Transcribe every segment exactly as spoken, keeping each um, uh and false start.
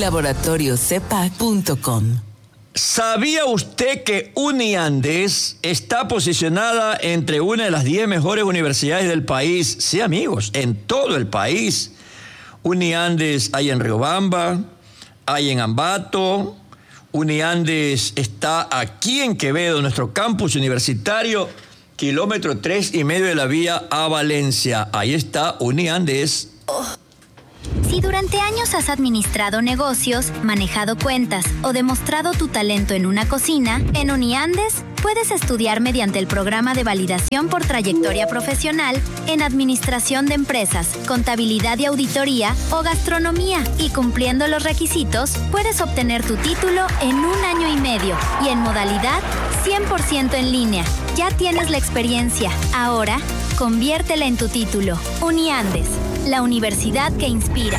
laboratorio cepac punto com. ¿Sabía usted que Uniandes está posicionada entre una de las diez mejores universidades del país? Sí, amigos, en todo el país. Uniandes hay en Riobamba, hay en Ambato. Uniandes está aquí en Quevedo, nuestro campus universitario, kilómetro tres y medio de la vía a Valencia. Ahí está Uniandes. Oh. Si durante años has administrado negocios, manejado cuentas o demostrado tu talento en una cocina, en Uniandes puedes estudiar mediante el programa de validación por trayectoria profesional en administración de empresas, contabilidad y auditoría o gastronomía. Y cumpliendo los requisitos, puedes obtener tu título en un año y medio y en modalidad cien por ciento en línea. Ya tienes la experiencia. Ahora, conviértela en tu título. Uniandes, la universidad que inspira.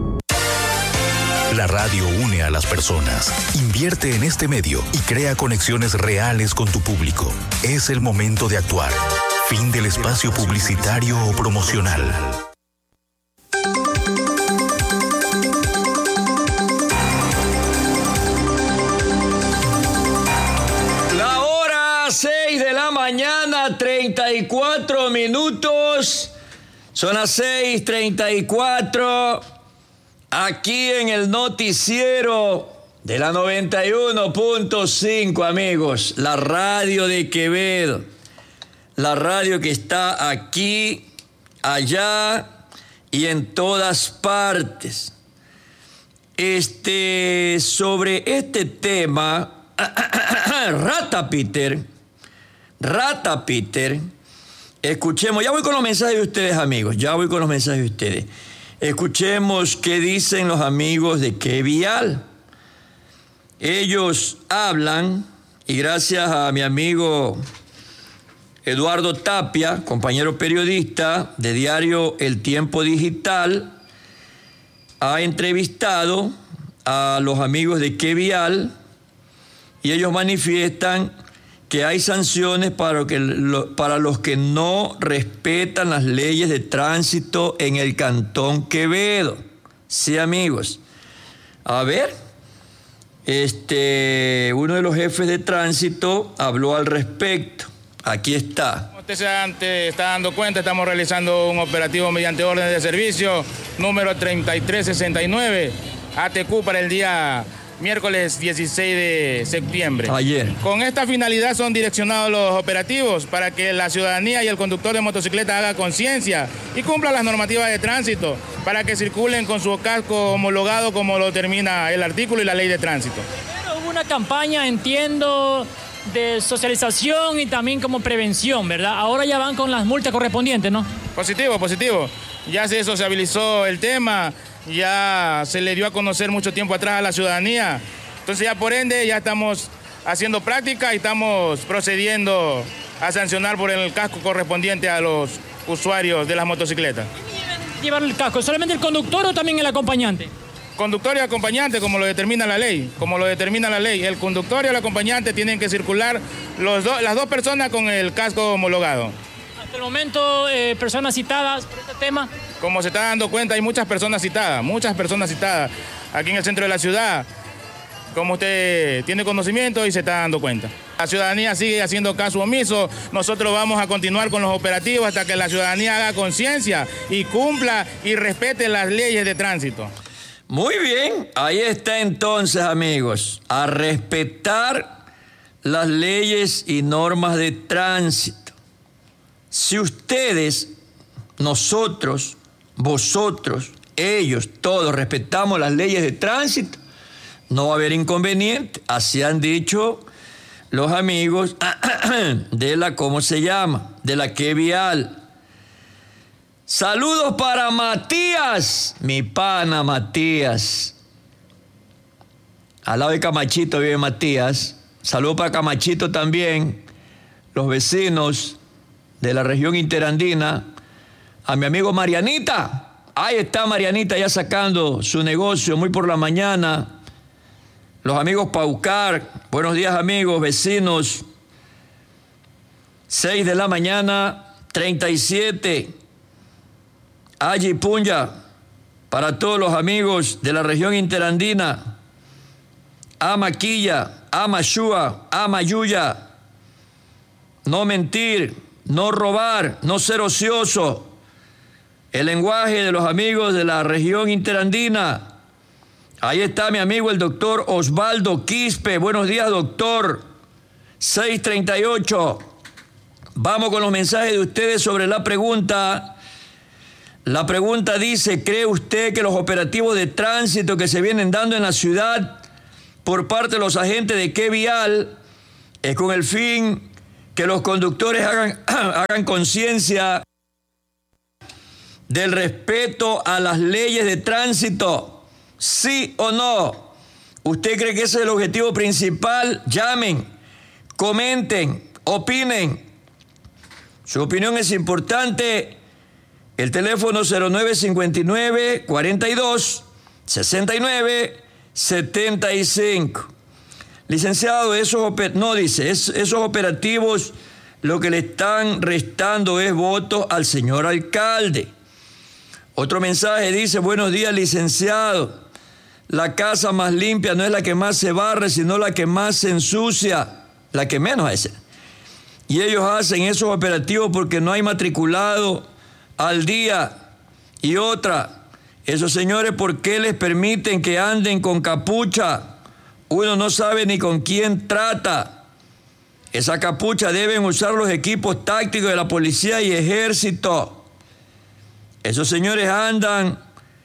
La radio une a las personas. Invierte en este medio y crea conexiones reales con tu público. Es el momento de actuar. Fin del espacio publicitario o promocional. La hora seis de la mañana, treinta y cuatro minutos. Son las seis treinta y cuatro. Aquí en el noticiero de la noventa y uno punto cinco, amigos, la radio de Quevedo, la radio que está aquí, allá y en todas partes. Este, sobre este tema, Rata Peter, Rata Peter, escuchemos, ya voy con los mensajes de ustedes, amigos, ya voy con los mensajes de ustedes. Escuchemos qué dicen los amigos de Que Vial. Ellos hablan, y gracias a mi amigo Eduardo Tapia, compañero periodista de diario El Tiempo Digital, ha entrevistado a los amigos de Que Vial y ellos manifiestan que hay sanciones para, que, para los que no respetan las leyes de tránsito en el Cantón Quevedo. Sí, amigos. A ver, este, uno de los jefes de tránsito habló al respecto. Aquí está. Como usted se antes está dando cuenta, estamos realizando un operativo mediante orden de servicio número treinta y tres sesenta y nueve, A T Q, para el día miércoles dieciséis de septiembre. Ayer. Con esta finalidad son direccionados los operativos para que la ciudadanía y el conductor de motocicleta haga conciencia y cumpla las normativas de tránsito para que circulen con su casco homologado como lo determina el artículo y la ley de tránsito. Pero hubo una campaña, entiendo, de socialización y también como prevención, ¿verdad? Ahora ya van con las multas correspondientes, ¿no? Positivo, positivo. Ya se sociabilizó el tema, ya se le dio a conocer mucho tiempo atrás a la ciudadanía. Entonces ya por ende ya estamos haciendo práctica y estamos procediendo a sancionar por el casco correspondiente a los usuarios de las motocicletas. ¿Quién lleva el casco? ¿Solamente el conductor o también el acompañante? Conductor y acompañante, como lo determina la ley, como lo determina la ley. El conductor y el acompañante tienen que circular los do, las dos personas con el casco homologado. Hasta el momento, eh, personas citadas por este tema. Como se está dando cuenta, hay muchas personas citadas, muchas personas citadas aquí en el centro de la ciudad, como usted tiene conocimiento y se está dando cuenta. La ciudadanía sigue haciendo caso omiso. Nosotros vamos a continuar con los operativos hasta que la ciudadanía haga conciencia y cumpla y respete las leyes de tránsito. Muy bien, ahí está entonces, amigos, a respetar las leyes y normas de tránsito. Si ustedes, nosotros, vosotros, ellos, todos respetamos las leyes de tránsito, no va a haber inconveniente. Así han dicho los amigos de la, ¿cómo se llama? De la Que Vial. Saludos para Matías, mi pana Matías. Al lado de Camachito vive Matías. Saludos para Camachito también, los vecinos de la región interandina. A mi amigo Marianita. Ahí está Marianita ya sacando su negocio muy por la mañana. Los amigos Paucar. Buenos días, amigos, vecinos. seis de la mañana, treinta y siete. Allí Punya, para todos los amigos de la región interandina, Amaquilla, Amashua, Amayuya, no mentir, no robar, no ser ocioso, el lenguaje de los amigos de la región interandina. Ahí está mi amigo el doctor Osvaldo Quispe. Buenos días, doctor. seis treinta y ocho. Vamos con los mensajes de ustedes sobre la pregunta. La pregunta dice, ¿cree usted que los operativos de tránsito que se vienen dando en la ciudad por parte de los agentes de Qué Vial es con el fin que los conductores hagan, hagan conciencia del respeto a las leyes de tránsito? ¿Sí o no? ¿Usted cree que ese es el objetivo principal? Llamen, comenten, opinen. Su opinión es importante. El teléfono cero nueve cincuenta y nueve, cuarenta y dos, sesenta y nueve, setenta y cinco. Licenciado, esos no dice, es, esos operativos lo que le están restando es votos al señor alcalde. Otro mensaje dice, buenos días, licenciado. La casa más limpia no es la que más se barre, sino la que más se ensucia, la que menos hace. Y ellos hacen esos operativos porque no hay matriculado al día. Y otra, esos señores, ¿por qué les permiten que anden con capucha? Uno no sabe ni con quién trata. Esa capucha deben usar los equipos tácticos de la policía y ejército. Esos señores andan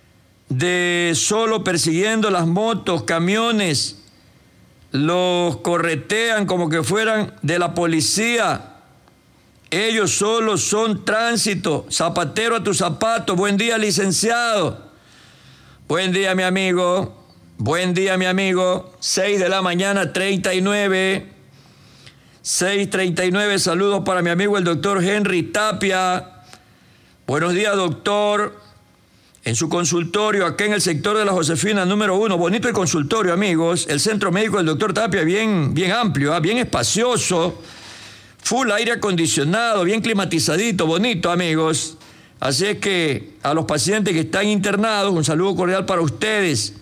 de solo persiguiendo las motos, camiones, los corretean como que fueran de la policía. Ellos solo son tránsito, zapatero a tu zapato. Buen día, licenciado. Buen día, mi amigo. Buen día, mi amigo. seis de la mañana, treinta y nueve. seis treinta y nueve, saludos para mi amigo el doctor Henry Tapia. Buenos días, doctor. En su consultorio, acá en el sector de la Josefina número uno, bonito el consultorio, amigos. El centro médico del doctor Tapia, bien, bien amplio, ¿eh? Bien espacioso, full aire acondicionado, bien climatizadito, bonito, amigos. Así es que a los pacientes que están internados, un saludo cordial para ustedes.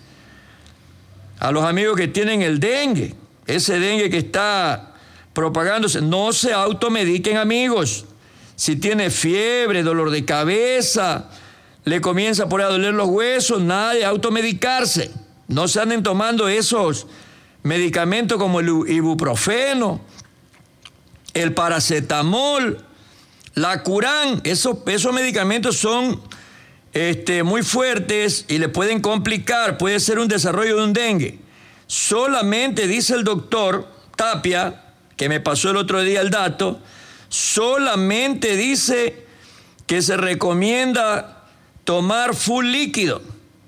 A los amigos que tienen el dengue, ese dengue que está propagándose, no se automediquen, amigos. Si tiene fiebre, dolor de cabeza, le comienza por ahí a doler los huesos, nada de automedicarse. No se anden tomando esos medicamentos como el ibuprofeno, el paracetamol, la Curán. Esos, esos medicamentos son este, muy fuertes y le pueden complicar, puede ser un desarrollo de un dengue. Solamente, dice el doctor Tapia, que me pasó el otro día el dato, solamente dice que se recomienda tomar full líquido,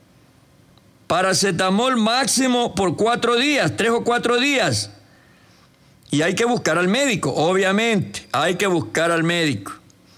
paracetamol máximo por cuatro días, tres o cuatro días. Y hay que buscar al médico, obviamente, hay que buscar al médico.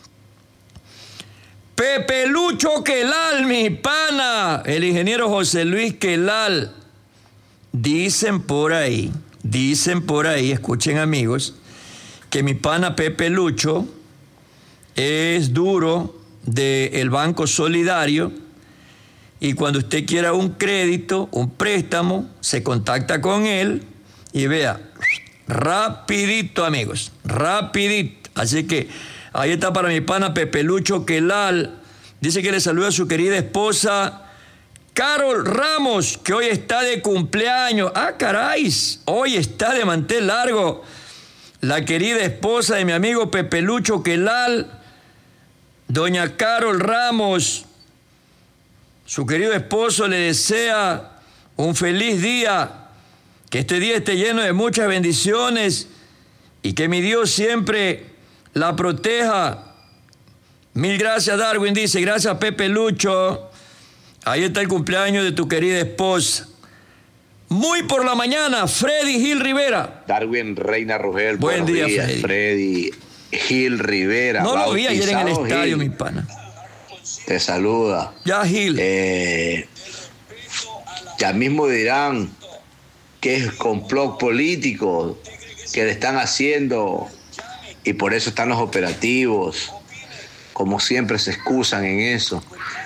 Pepe Lucho Quelal, mi pana, el ingeniero José Luis Quelal. Dicen por ahí, dicen por ahí, escuchen amigos, que mi pana Pepe Lucho es duro del Banco Solidario y cuando usted quiera un crédito, un préstamo, se contacta con él y vea, rapidito, amigos, rapidito. Así que ahí está para mi pana Pepe Lucho Quelal. Dice que le saluda a su querida esposa Carol Ramos, que hoy está de cumpleaños. Ah, caray, hoy está de mantel largo la querida esposa de mi amigo Pepe Lucho Quelal, doña Carol Ramos. Su querido esposo le desea un feliz día, que este día esté lleno de muchas bendiciones y que mi Dios siempre la proteja. Mil gracias, Darwin, dice. Gracias, Pepe Lucho. Ahí está el cumpleaños de tu querida esposa. Muy por la mañana, Freddy Gil Rivera. Darwin Reina Rogel. Buen día, días, Freddy. Freddy Gil Rivera. No lo vi ayer en el estadio, Gil. mi pana. Te saluda. Ya, Gil. Eh, ya mismo dirán que es complot político que le están haciendo y por eso están los operativos. Como siempre se excusan en eso.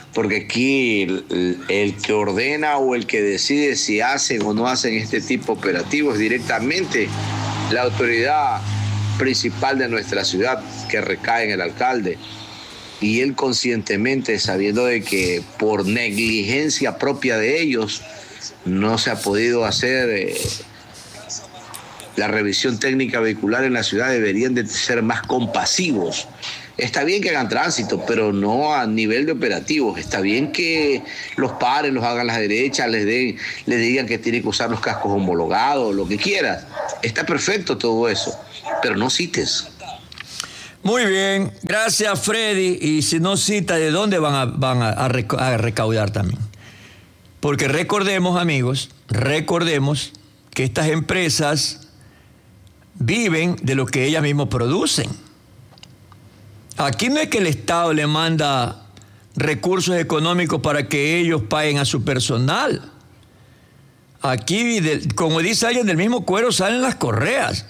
porque aquí el, el que ordena o el que decide si hacen o no hacen este tipo de operativos es directamente la autoridad principal de nuestra ciudad, que recae en el alcalde. Y él conscientemente, sabiendo de que por negligencia propia de ellos no se ha podido hacer eh, la revisión técnica vehicular en la ciudad, deberían de ser más compasivos. Está bien que hagan tránsito, pero no a nivel de operativos. Está bien que los paren, los hagan a la derecha, les den, les digan que tienen que usar los cascos homologados, lo que quieras. Está perfecto todo eso, pero no cites. Muy bien, gracias Freddy. Y si no cita, ¿de dónde van a, van a, a recaudar también? Porque recordemos, amigos, recordemos que estas empresas viven de lo que ellas mismas producen. Aquí no es que el Estado le manda recursos económicos para que ellos paguen a su personal. Aquí, como dice alguien, del mismo cuero salen las correas.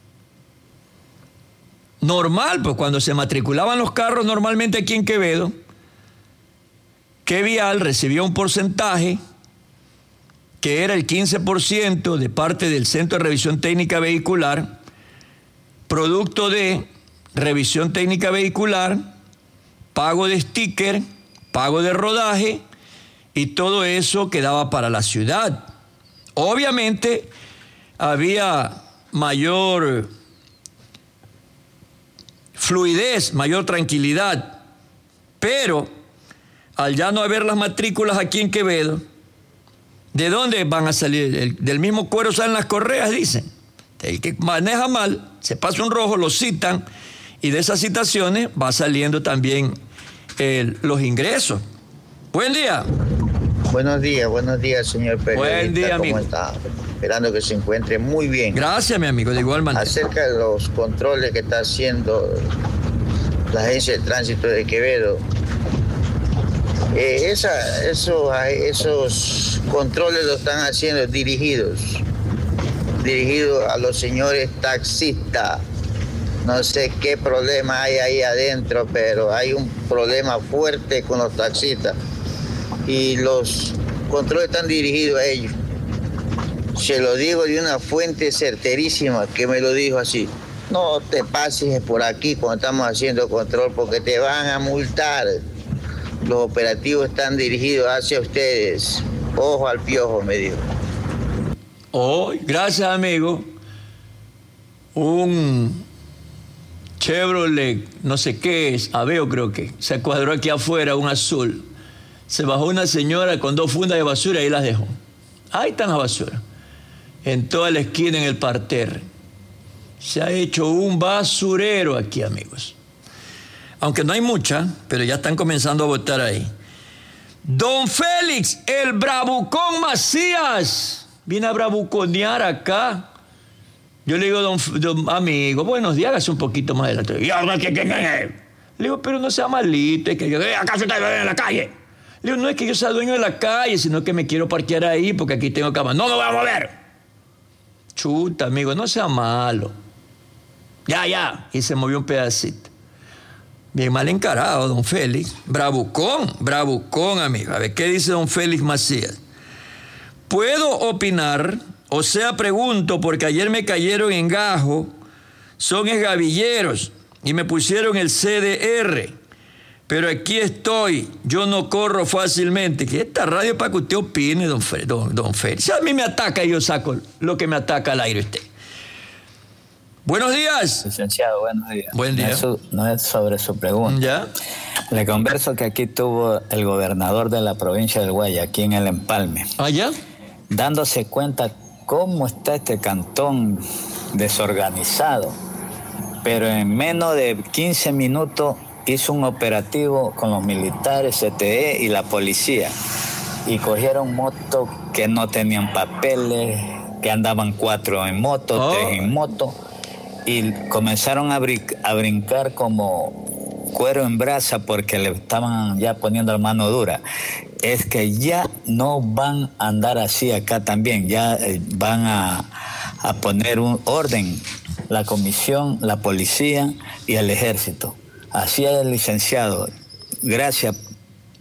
Normal, pues cuando se matriculaban los carros normalmente aquí en Quevedo, que Vial recibía un porcentaje que era el quince por ciento de parte del Centro de Revisión Técnica Vehicular, producto de revisión técnica vehicular, pago de sticker, pago de rodaje, y todo eso quedaba para la ciudad. Obviamente había mayor fluidez, mayor tranquilidad, pero al ya no haber las matrículas aquí en Quevedo, ¿de dónde van a salir? El, del mismo cuero salen las correas, dicen. El que maneja mal, se pasa un rojo, lo citan, y de esas citaciones va saliendo también eh, los ingresos. Buen día. Buenos días, buenos días, señor periodista. Buen día, ¿Cómo amigo? está? Esperando que se encuentre muy bien. Gracias, mi amigo, de igual manera. Acerca de los controles que está haciendo la Agencia de Tránsito de Quevedo, eh, esa, esos, esos controles los están haciendo dirigidos, dirigidos a los señores taxistas. No sé qué problema hay ahí adentro, pero hay un problema fuerte con los taxistas. Y los controles están dirigidos a ellos. Se lo digo de una fuente certerísima que me lo dijo así. No te pases por aquí cuando estamos haciendo control porque te van a multar. Los operativos están dirigidos hacia ustedes. Ojo al piojo, me dijo. Oh, gracias, amigo. Un Chevrolet, no sé qué es, Aveo creo que, se cuadró aquí afuera, un azul. Se bajó una señora con dos fundas de basura y ahí las dejó. Ahí están las basuras. En toda la esquina, en el parterre. Se ha hecho un basurero aquí, amigos. Aunque no hay mucha, pero ya están comenzando a botar ahí. Don Félix, el bravucón Macías, viene a bravuconear acá. Yo le digo, don, don amigo, buenos días, hágase un poquito más adelante. Le digo, pero no sea malito, es que yo, ¿acaso está en la calle? Le digo, no es que yo sea dueño de la calle, sino que me quiero parquear ahí porque aquí tengo cama. No me voy a mover. Chuta, amigo, no sea malo. Ya, ya. Y se movió un pedacito. Bien mal encarado, don Félix. Bravucón, bravucón, amigo. A ver, ¿qué dice don Félix Macías? ¿Puedo opinar? O sea, pregunto, porque ayer me cayeron en gajo, son esgavilleros y me pusieron el C D R. Pero aquí estoy, yo no corro fácilmente. Que esta radio es para que usted opine, don, Fe, don, don Félix. Si a mí me ataca, yo saco lo que me ataca al aire usted. Buenos días. Licenciado, buenos días. Buen día. No es, su, no es sobre su pregunta. ¿Ya? Le converso que aquí tuvo el gobernador de la provincia del Guaya, aquí en el Empalme. ¿Ah, ya? Dándose cuenta cómo está este cantón desorganizado. Pero en menos de quince minutos hizo un operativo con los militares, C T E y la policía. Y cogieron motos que no tenían papeles, que andaban cuatro en moto, oh. tres en moto. Y comenzaron a, brin- a brincar como cuero en brasa porque le estaban ya poniendo la mano dura. Es que ya no van a andar así acá también, ya eh, van a, a poner un orden, la comisión, la policía y el ejército. Así es, licenciado. Gracias.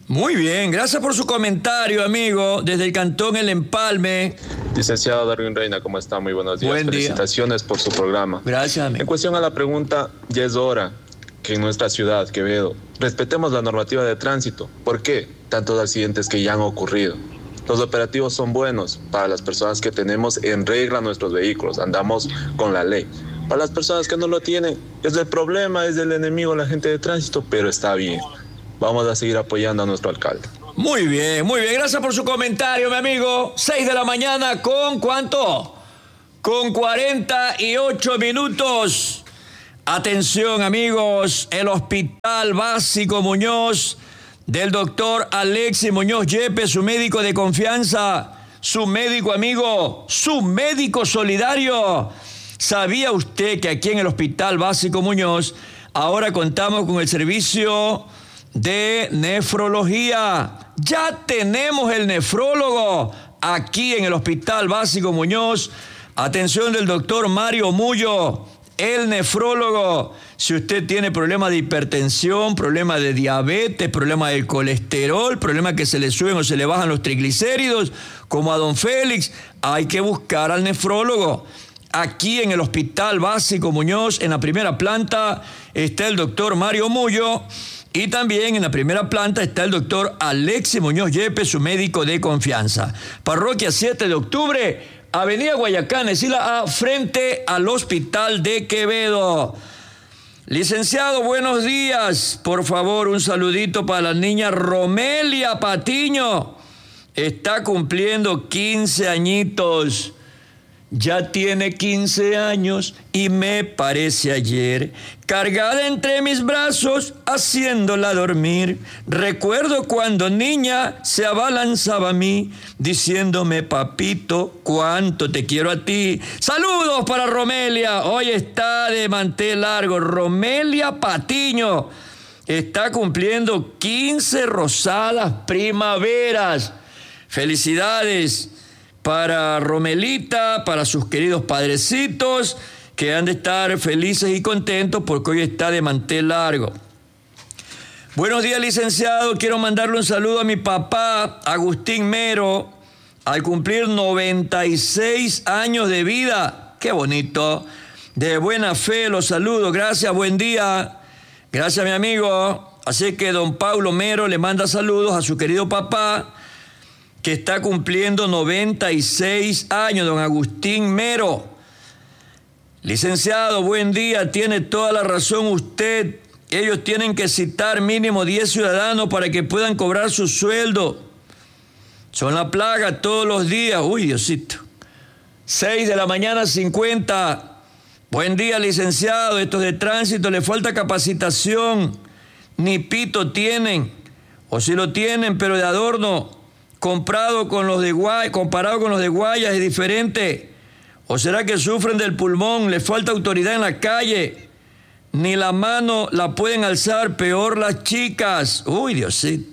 Muy bien, gracias por su comentario, amigo, desde el Cantón El Empalme. Licenciado Darwin Reina, ¿cómo está? Muy buenos días. Buen día. Felicitaciones por su programa. Gracias, amigo. En cuestión a la pregunta, ya es hora que en nuestra ciudad, Quevedo, respetemos la normativa de tránsito. ¿Por qué? Tantos accidentes que ya han ocurrido. Los operativos son buenos para las personas que tenemos en regla nuestros vehículos, andamos con la ley. Para las personas que no lo tienen, es el problema, es el enemigo, la gente de tránsito, pero está bien. Vamos a seguir apoyando a nuestro alcalde. Muy bien, muy bien. Gracias por su comentario, mi amigo. seis de la mañana con ¿cuánto? Con cuarenta y ocho minutos. Atención, amigos. El Hospital Básico Muñoz del doctor Alexis Muñoz Yepes, su médico de confianza, su médico amigo, su médico solidario. ¿Sabía usted que aquí en el Hospital Básico Muñoz ahora contamos con el servicio de nefrología? Ya tenemos el nefrólogo aquí en el Hospital Básico Muñoz. Atención del doctor Mario Mullo, el nefrólogo. Si usted tiene problemas de hipertensión, problemas de diabetes, problemas del colesterol, problemas que se le suben o se le bajan los triglicéridos, como a don Félix, hay que buscar al nefrólogo. Aquí en el Hospital Básico Muñoz, en la primera planta, está el doctor Mario Mullo. Y también en la primera planta está el doctor Alexis Muñoz Yepes, su médico de confianza. Parroquia siete de octubre, Avenida Guayacán, Esila A, frente al Hospital de Quevedo. Licenciado, buenos días. Por favor, un saludito para la niña Romelia Patiño. Está cumpliendo quince añitos. Ya tiene quince años y me parece ayer, cargada entre mis brazos, haciéndola dormir. Recuerdo cuando niña se abalanzaba a mí, diciéndome, papito, cuánto te quiero a ti. Saludos para Romelia, hoy está de mantel largo. Romelia Patiño está cumpliendo quince rosadas primaveras. Felicidades para Romelita, para sus queridos padrecitos, que han de estar felices y contentos porque hoy está de mantel largo. Buenos días, licenciado. Quiero mandarle un saludo a mi papá, Agustín Mero, al cumplir noventa y seis años de vida. ¡Qué bonito! De buena fe los saludo. Gracias, buen día. Gracias, mi amigo. Así que don Paulo Mero le manda saludos a su querido papá, que está cumpliendo noventa y seis años, don Agustín Mero. Licenciado, buen día, tiene toda la razón usted. Ellos tienen que citar mínimo diez ciudadanos para que puedan cobrar su sueldo. Son la plaga todos los días. Uy, Diosito. seis de la mañana, cincuenta. Buen día, licenciado. Estos de tránsito les falta capacitación. Ni pito tienen. O si lo tienen, pero de adorno. Comprado con los de Guay, comparado con los de Guayas es diferente. ¿O será que sufren del pulmón? Les falta autoridad en la calle. Ni la mano la pueden alzar, peor las chicas. Uy, Diosito.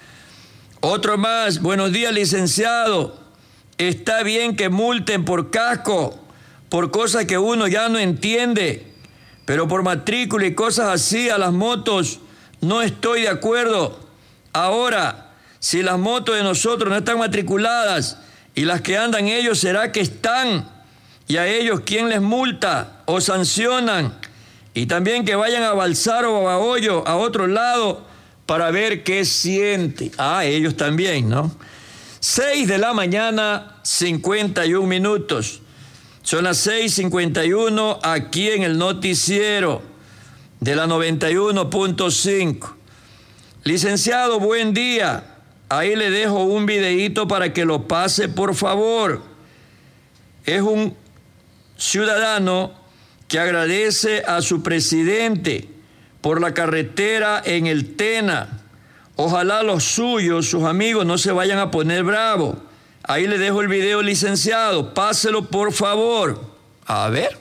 Otro más. Buenos días, licenciado. Está bien que multen por casco, por cosas que uno ya no entiende, pero por matrícula y cosas así a las motos no estoy de acuerdo. Ahora, si las motos de nosotros no están matriculadas y las que andan ellos, ¿será que están? Y a ellos, ¿quién les multa o sancionan? Y también que vayan a Balsar o a Bahoyo, a otro lado, para ver qué siente. Ah, ellos también, ¿no? seis de la mañana, cincuenta y un minutos. Son las seis cincuenta y uno aquí en el noticiero de la noventa y uno punto cinco. Licenciado, buen día. Ahí le dejo un videíto para que lo pase, por favor. Es un ciudadano que agradece a su presidente por la carretera en el Tena. Ojalá los suyos, sus amigos, no se vayan a poner bravos. Ahí le dejo el video, licenciado. Páselo, por favor. A ver.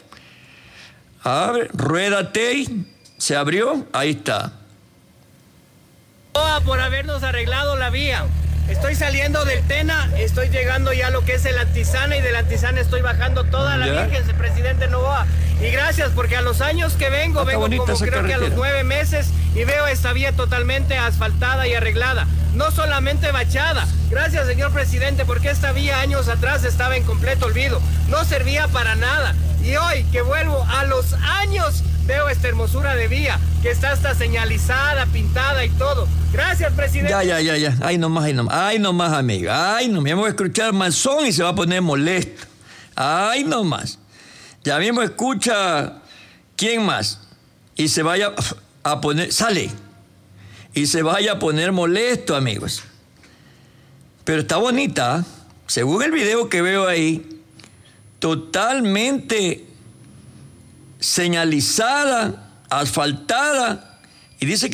A ver, ruédate. ¿Se abrió? Ahí está. Por habernos arreglado la vía. Estoy saliendo del Tena, estoy llegando ya a lo que es el Antizana y del Antizana estoy bajando toda la ¿Ya? Virgen, presidente Novoa. Y gracias, porque a los años que vengo, Ah, está vengo bonita como esa creo que a los carretera. nueve meses y veo esta vía totalmente asfaltada y arreglada. No solamente bachada. Gracias, señor presidente, porque esta vía años atrás estaba en completo olvido. No servía para nada. Y hoy que vuelvo a los años, veo esta hermosura de vía, que está hasta señalizada, pintada y todo. Gracias, presidente. Ya, ya, ya, ya. Ay, nomás, ay, nomás. Ay, nomás, amiga. Ay, nomás. Vamos a escuchar Manzón y se va a poner molesto. Ay, nomás. Ya mismo escucha quién más. Y se vaya a poner... Sale. Y se vaya a poner molesto, amigos. Pero está bonita. Según el video que veo ahí, totalmente señalizada, asfaltada. Y dice que